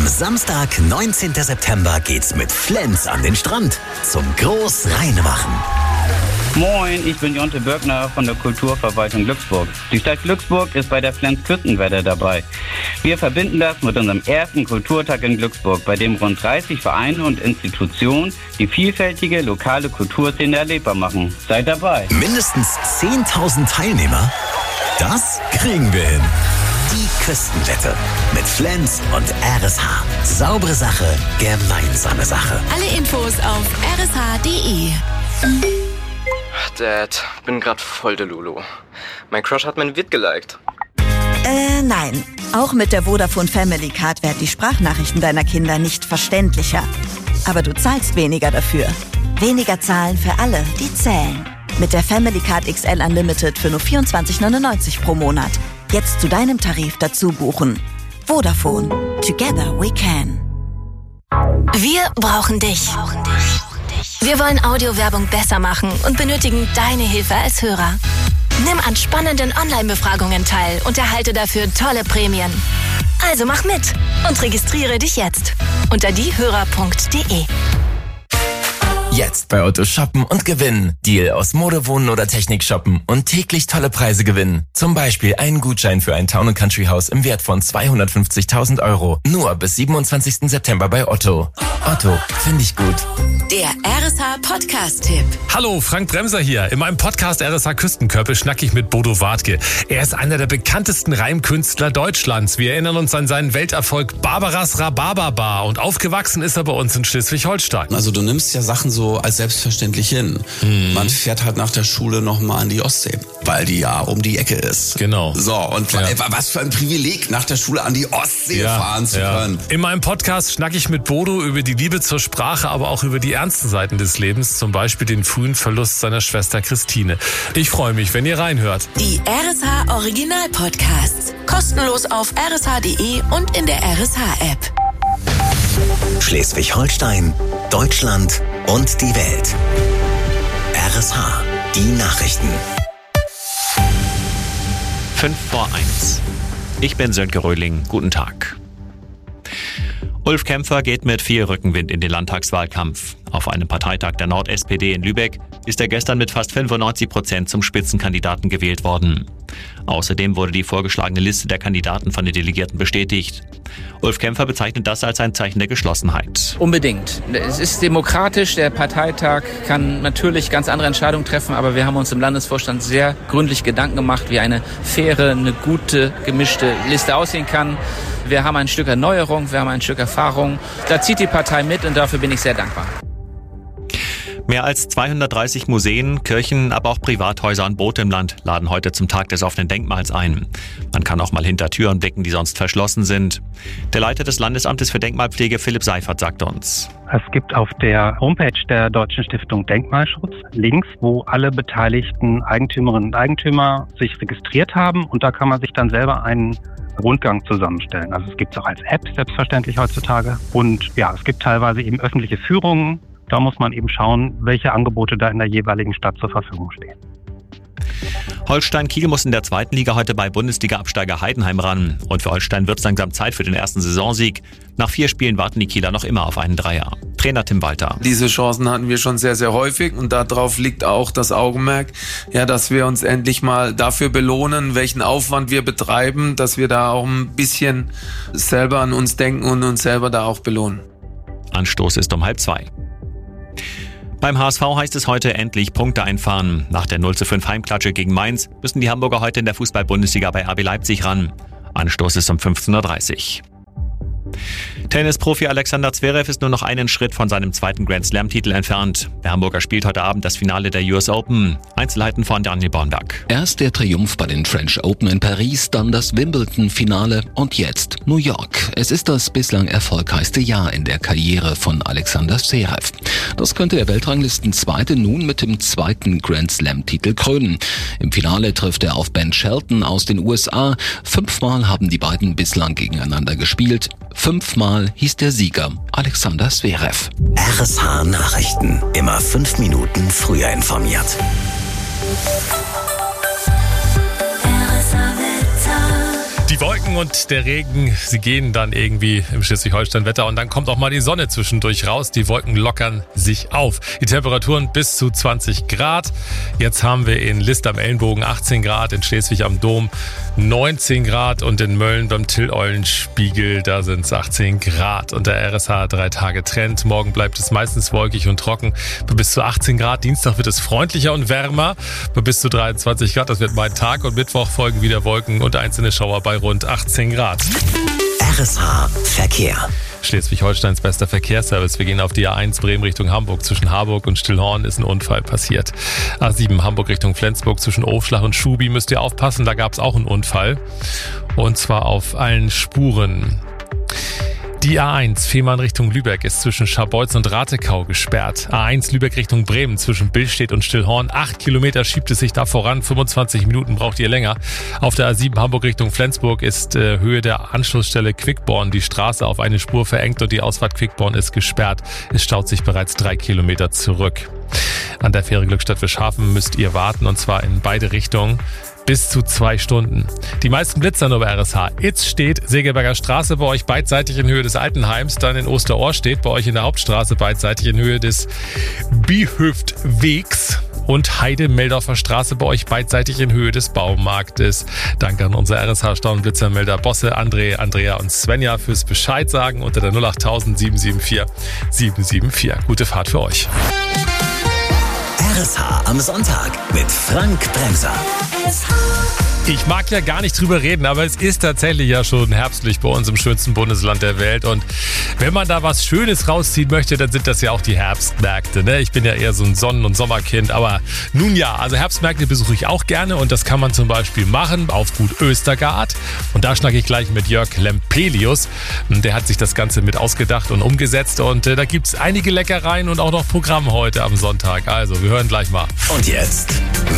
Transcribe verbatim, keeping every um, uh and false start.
Samstag, neunzehnten September geht's mit Flens an den Strand zum Groß-Reinemachen. Moin, ich bin Jonte Bürgner von der Kulturverwaltung Glücksburg. Die Stadt Glücksburg ist bei der Flens Küstenwelle dabei. Wir verbinden das mit unserem ersten Kulturtag in Glücksburg, bei dem rund dreißig Vereine und Institutionen die vielfältige lokale Kulturszene erlebbar machen. Seid dabei. Mindestens zehntausend Teilnehmer? Das kriegen wir hin. Die Küstenwette mit Flens und R S H. Saubere Sache, gemeinsame Sache. Alle Infos auf r s h punkt d e. Dad, bin grad voll der Lulu. Mein Crush hat mein Vid geliked. Äh, nein. Auch mit der Vodafone Family Card werden die Sprachnachrichten deiner Kinder nicht verständlicher. Aber du zahlst weniger dafür. Weniger zahlen für alle, die zählen. Mit der Family Card X L Unlimited für nur vierundzwanzig neunundneunzig pro Monat. Jetzt zu deinem Tarif dazu buchen. Vodafone. Together we can. Wir brauchen dich. Wir wollen Audiowerbung besser machen und benötigen deine Hilfe als Hörer. Nimm an spannenden Online-Befragungen teil und erhalte dafür tolle Prämien. Also mach mit und registriere dich jetzt unter diehörer punkt d e. Jetzt bei Otto shoppen und gewinnen. Deal aus Mode, Wohnen oder Technik shoppen und täglich tolle Preise gewinnen. Zum Beispiel einen Gutschein für ein Town and Country Haus im Wert von zweihundertfünfzigtausend Euro. Nur bis siebenundzwanzigsten September bei Otto. Otto, finde ich gut. Der R S H Podcast-Tipp. Hallo, Frank Bremser hier. In meinem Podcast R S H Küstenkörper schnack ich mit Bodo Wartke. Er ist einer der bekanntesten Reimkünstler Deutschlands. Wir erinnern uns an seinen Welterfolg Barbaras Rhabarberbar und aufgewachsen ist er bei uns in Schleswig-Holstein. Also du nimmst ja Sachen so als selbstverständlich hin. Mhm. Man fährt halt nach der Schule nochmal an die Ostsee, weil die ja um die Ecke ist. Genau. So, und ja. was für ein Privileg, nach der Schule an die Ostsee ja, fahren zu ja. können. In meinem Podcast schnack ich mit Bodo über die Liebe zur Sprache, aber auch über die ernsten Seiten des Lebens, zum Beispiel den frühen Verlust seiner Schwester Christine. Ich freue mich, wenn ihr reinhört. Die R S H Original Podcasts. Kostenlos auf r s h punkt d e und in der R S H App. Schleswig-Holstein, Deutschland und die Welt. R S H, die Nachrichten. fünf vor eins. Ich bin Sönke Röhling. Guten Tag. Ulf Kämpfer geht mit viel Rückenwind in den Landtagswahlkampf. Auf einem Parteitag der Nord-S P D in Lübeck ist er gestern mit fast fünfundneunzig Prozent zum Spitzenkandidaten gewählt worden. Außerdem wurde die vorgeschlagene Liste der Kandidaten von den Delegierten bestätigt. Ulf Kämpfer bezeichnet das als ein Zeichen der Geschlossenheit. Unbedingt. Es ist demokratisch. Der Parteitag kann natürlich ganz andere Entscheidungen treffen, aber wir haben uns im Landesvorstand sehr gründlich Gedanken gemacht, wie eine faire, eine gute, gemischte Liste aussehen kann. Wir haben ein Stück Erneuerung, wir haben ein Stück Erfahrung. Da zieht die Partei mit und dafür bin ich sehr dankbar. Mehr als zweihundertdreißig Museen, Kirchen, aber auch Privathäuser und Boote im Land laden heute zum Tag des offenen Denkmals ein. Man kann auch mal hinter Türen blicken, die sonst verschlossen sind. Der Leiter des Landesamtes für Denkmalpflege, Philipp Seifert, sagt uns: Es gibt auf der Homepage der Deutschen Stiftung Denkmalschutz Links, wo alle beteiligten Eigentümerinnen und Eigentümer sich registriert haben, und da kann man sich dann selber einen Rundgang zusammenstellen. Also es gibt es auch als App selbstverständlich heutzutage, und ja, es gibt teilweise eben öffentliche Führungen. Da muss man eben schauen, welche Angebote da in der jeweiligen Stadt zur Verfügung stehen. Holstein Kiel muss in der zweiten Liga heute bei Bundesliga-Absteiger Heidenheim ran. Und für Holstein wird es langsam Zeit für den ersten Saisonsieg. Nach vier Spielen warten die Kieler noch immer auf einen Dreier. Trainer Tim Walter: Diese Chancen hatten wir schon sehr, sehr häufig, und darauf liegt auch das Augenmerk, ja, dass wir uns endlich mal dafür belohnen, welchen Aufwand wir betreiben, dass wir da auch ein bisschen selber an uns denken und uns selber da auch belohnen. Anstoß ist um halb zwei. Beim H S V heißt es heute endlich Punkte einfahren. Nach der null zu fünf Heimklatsche gegen Mainz müssen die Hamburger heute in der Fußball-Bundesliga bei R B Leipzig ran. Anstoß ist um fünfzehn Uhr dreißig. Tennisprofi Alexander Zverev ist nur noch einen Schritt von seinem zweiten Grand-Slam-Titel entfernt. Der Hamburger spielt heute Abend das Finale der U S Open. Einzelheiten von Daniel Bornberg. Erst der Triumph bei den French Open in Paris, dann das Wimbledon-Finale und jetzt New York. Es ist das bislang erfolgreichste Jahr in der Karriere von Alexander Zverev. Das könnte der Weltranglistenzweite nun mit dem zweiten Grand-Slam-Titel krönen. Im Finale trifft er auf Ben Shelton aus den U S A. Fünfmal haben die beiden bislang gegeneinander gespielt. Fünfmal hieß der Sieger Alexander Zverev. R S H Nachrichten. Immer fünf Minuten früher informiert. Die Wolken und der Regen, sie gehen dann irgendwie im Schleswig-Holstein-Wetter und dann kommt auch mal die Sonne zwischendurch raus. Die Wolken lockern sich auf. Die Temperaturen bis zu zwanzig Grad. Jetzt haben wir in List am Ellenbogen achtzehn Grad, in Schleswig am Dom neunzehn Grad und in Mölln beim Till-Eulenspiegel, da sind es achtzehn Grad. Und der R S H drei Tage Trend. Morgen bleibt es meistens wolkig und trocken bei bis zu achtzehn Grad. Dienstag wird es freundlicher und wärmer bei bis zu dreiundzwanzig Grad. Das wird mein Tag und Mittwoch folgen wieder Wolken und einzelne Schauer bei rund achtzehn Grad. R S H Verkehr. Schleswig-Holsteins bester Verkehrsservice. Wir gehen auf die A eins Bremen Richtung Hamburg. Zwischen Harburg und Stillhorn ist ein Unfall passiert. A sieben Hamburg Richtung Flensburg. Zwischen Ofschlach und Schubi müsst ihr aufpassen. Da gab es auch einen Unfall. Und zwar auf allen Spuren. Die A eins Fehmarn Richtung Lübeck ist zwischen Scharbeutz und Ratekau gesperrt. A eins Lübeck Richtung Bremen zwischen Billstedt und Stillhorn. Acht Kilometer schiebt es sich da voran. fünfundzwanzig Minuten braucht ihr länger. Auf der A sieben Hamburg Richtung Flensburg ist äh, Höhe der Anschlussstelle Quickborn die Straße auf eine Spur verengt und die Ausfahrt Quickborn ist gesperrt. Es staut sich bereits drei Kilometer zurück. An der Fähre Glückstadt-Wischhafen müsst ihr warten und zwar in beide Richtungen. Bis zu zwei Stunden. Die meisten Blitzer nur bei R S H. Itz steht Segeberger Straße bei euch beidseitig in Höhe des Altenheims. Dann in Osterohr steht bei euch in der Hauptstraße beidseitig in Höhe des Bihöftwegs. Und Heide-Meldorfer Straße bei euch beidseitig in Höhe des Baumarktes. Danke an unsere R S H-Stauenblitzermelder Bosse, André, Andrea und Svenja fürs Bescheid sagen unter der null acht tausend sieben sieben vier sieben sieben vier. Gute Fahrt für euch. R S H am Sonntag mit Frank Bremser. Ich mag ja gar nicht drüber reden, aber es ist tatsächlich ja schon herbstlich bei uns im schönsten Bundesland der Welt. Und wenn man da was Schönes rausziehen möchte, dann sind das ja auch die Herbstmärkte. Ne? Ich bin ja eher so ein Sonnen- und Sommerkind, aber nun ja, also Herbstmärkte besuche ich auch gerne und das kann man zum Beispiel machen auf Gut Östergard. Und da schnacke ich gleich mit Jörg Lempelius. Der hat sich das Ganze mit ausgedacht und umgesetzt und äh, da gibt es einige Leckereien und auch noch Programm heute am Sonntag. Also, wir hören gleich mal. Und jetzt